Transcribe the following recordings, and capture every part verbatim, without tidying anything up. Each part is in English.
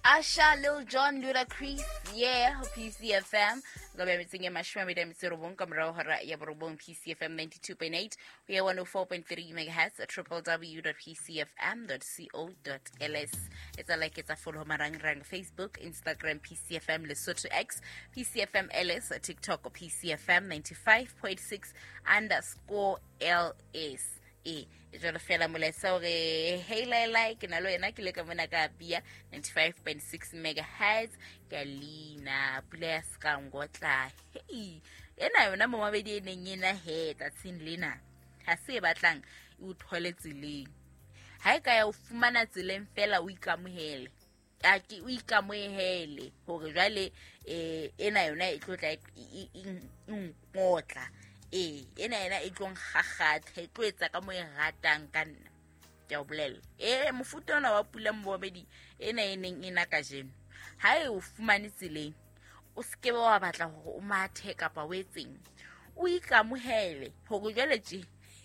Asha, Lil Jon, Ludacris, yeah, P C F M. Gobe mitsing mashwa mida mitsirobong kamera hora ya borobong P C F M ninety-two point eight. We are one oh four point three megahertz at w w w dot p c f m dot co dot l s. It's a like it's a follow marang rang Facebook, Instagram P C F M Lesotho X, P C F M L S, TikTok P C F M ninety-five point six underscore L S. E jalo fela molesa re hey la like na lo ena ke le ka mona ka bia ninety-five point six megahertz ka lina pula ska ngotla hey ena yona mo mabedi eneng ena he tatsin lena ha se batlang o thole tsileng ha e ka ya o fumana tsileng fela o ikamohele a ke o ikamohele hore jwale eh ena yona e tlotla e ngotla eh ena ena e tlong gagathe e tloetsa ka mo e ratang ka nna ke o bolela eh mofuta ona wa pula mbobedi ena eneng ena ka jeno ha e o fumane tseleng o skebe wa batla hore o mathe kapa o etseng o ikamohele hore jwale tje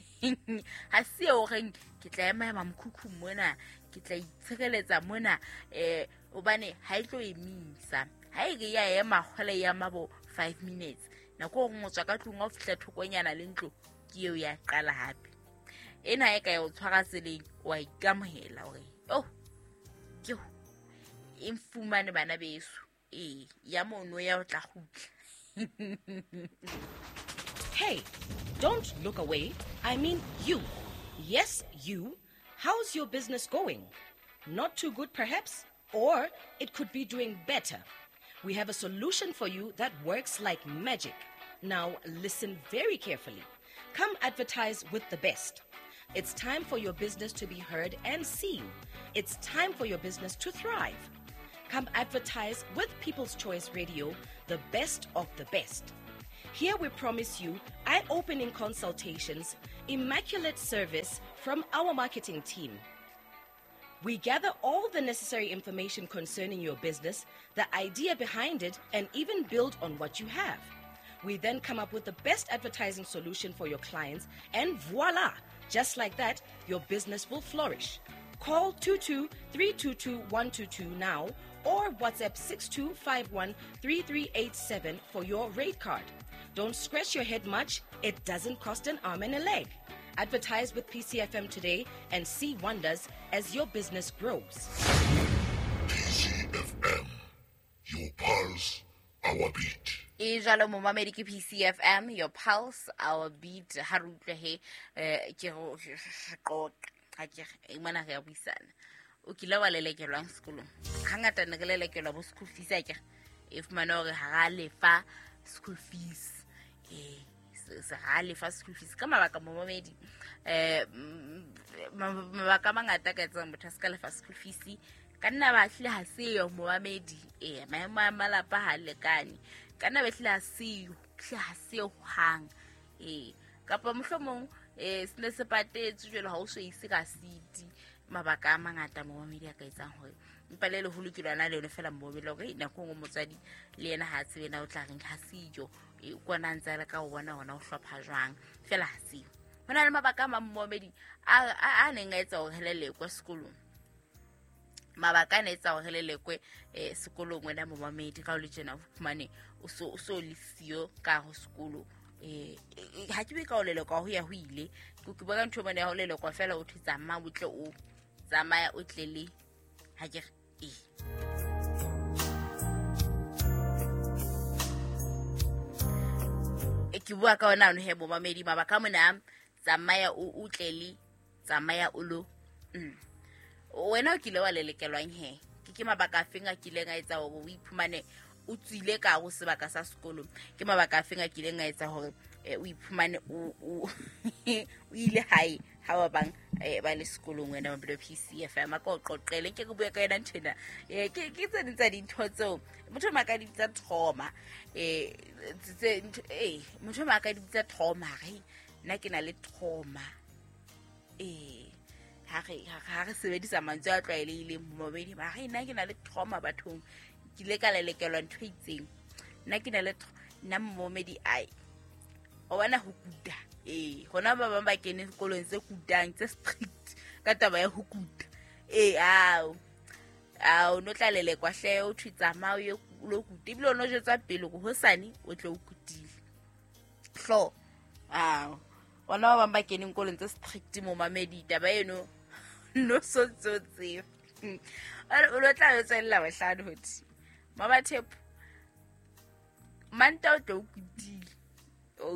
ha se o reng ke tla ema mamkhukhu mona ke tla itshekeletsa mona eh obane ha e tlo emisa ha e ke ya ema khole ya mabo five minutes na ko go motswa ka tlung of fihla thokonyana le ntlo ke eo ya qala hape ena e ka ya o tshwara tseleng wa ikamohela hore oh ke imfumane bana beso eh ya mono ya o tla gutla. Hey, don't look away. I mean you. Yes, you. How's your business going? Not too good perhaps? Or it could be doing better. We have a solution for you that works like magic. Now listen very carefully. Come advertise with the best. It's time for your business to be heard and seen. It's time for your business to thrive. Come advertise with People's Choice Radio, the best of the best. Here we promise you eye-opening consultations, immaculate service from our marketing team. We gather all the necessary information concerning your business, the idea behind it, and even build on what you have. We then come up with the best advertising solution for your clients, and voila! Just like that, your business will flourish. Call two two three two two one two two now or WhatsApp six two five one three three eight seven for your rate card. Don't scratch your head much. It doesn't cost an arm and a leg. Advertise with P C F M today and see wonders as your business grows. P C F M, your pulse, our beat. E jalo mo mamedi ke P C F M, your pulse, our beat. Ha re utlwe he ke go qoqa ha ke e mana ga buisana. O kile wa lelekelwa sekolong. Hangata ne ke lelekelwa bo school fees a ke if manore ha ga lefa school fees. Eh se ga lefa school fees ka mabaka mo mamedi eh mabaka mangata ka tsang motho ska lefa school fees kana ba hle ha se yo mo mamedi eh maema malapa ha lekane kana ba hle ha se yo hle ha se yo hang eh kapa mohlomong eh sne se patetse jelo ha o so ise ka city mabaka mangata mo mamedi a ka etsang hore mpalele ho lokilwana le yone fela mo bele gore ina go motsadi le yena ha tsebe na o tla reng ha sijo e kwana ntsela ka o bona ona o hlopha jwang fela ha siyo hona le mabaka ma mmomedi a a ne nga etsa go helele kwa sekolong mabaka ne etsa go helele kwe eh sekolong wena mo mamedi ka o le tsena fumane o so o so le siyo ka go sekolo eh ha ke be ka o lele kwa ho ya ho ile ke ke baka ntho bana ho lele kwa fela o thitsa ma botle o tsamaya o tlele ha ke e e ke bua ka ona no he bo mamedi mabaka mona tsamaya o utlele tsamaya o lo mm wena o kile wa lelekelwang he ke ke mabaka a fenga kile nga etsa go o iphumane o tswile ka go sebaka sa sekolo ke mabaka a fenga kile nga etsa hore o iphumane o o ile hae ha ba bang ba le sekolong wena mo P C F M ka o qoqele ke go bua ka ena nthena eh ke ke tse ntse di thotso motho ma ka di tsa trauma eh tse eh motho ma ka di tsa trauma re nna ke na le trauma eh ha re ha re sebedisa mantswe a tlwaelehile mo mabedi ba re nna ke na le trauma bathong ke le ka lelekelwa ntho itseng nna ke na le nna mo medi ai o wana ho kuta eh gona ba bang ba kene sekolong se kutang tse strict ka taba ya ho kuta eh ao a o no tlalele kwa hle o thwitsa ma o ye lo kuti bile o no jetsa pele go hosane o tle o kutile hlo a ona ba ba keneng ko lentse strict mo mamedi taba eno no so so tse o lo tla o tsela wa hlano hoti mama thep manta o tlo kutile o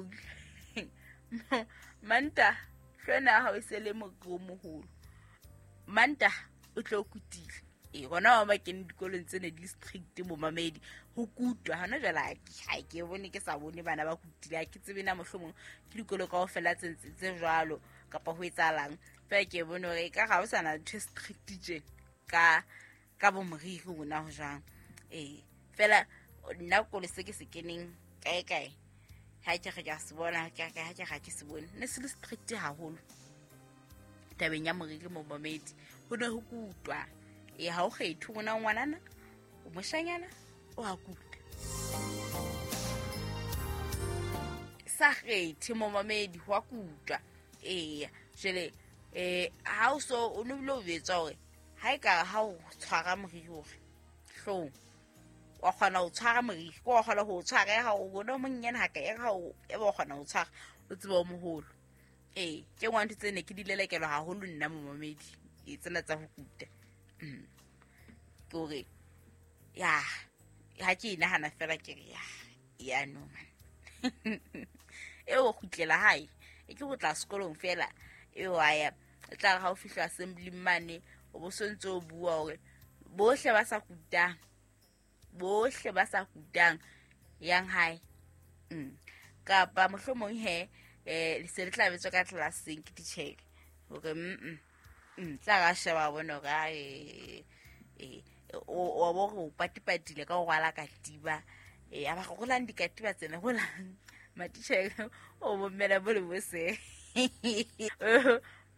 manta hlona ha o sele mo go moholo manta o tlo kutile e gona ba kene dikolong tsene di strict mo mamedi ho kutwa hana jala ha ke bone ke sa bone bana ba kutile ha ke tsebe na mohlomong ke dikolo ka ofela tsentse tse jwalo kapa ho etsalang fa ke bone re ka ga o sana tse strict je ka ka bo moriri bona ho jang eh fela nna ko le se ke se keneng kae kae ha ke ga se bona ka ka ha ke ga ke se bone ne se strict haholo tabeng ya moriri mo mamedi ho ne ho kutwa e ha o kgethu ngwana ngwanana o moshanyana o a kuta sa kgethe mo mamedi ho a kutwa e jele eh ha o so o no lo betsa hore ha e ka ha o tshwara moriri hore hlong wa khona o tshwara moriri ko wa khona ho tshwara ha o bona monnyane ha ka e ha o e ba khona o tshwara o tseba o moholo eh ke ngwanti tsene ke dilelekelo haholo nna mo mamedi e tsena tsa ho kuta mm gore ya ha ke ina hana fela ke ya ya no man e o khutlela hae e ke go tla sekolong fela e wa ya tla ga o fihla assembly mane o bo sontse o bua hore bohle ba sa kutang bohle ba sa kutang yang hae mm ka ba mohlomong he eh le se le tla betswa ka classeng ke ditsheke hore mm mm tla ga sheba bona ga eh eh o bo go patipatile ka go gwala ka tiba eh aba go golang dikatiba tsene golang matitsheke o bo mmela bo le bose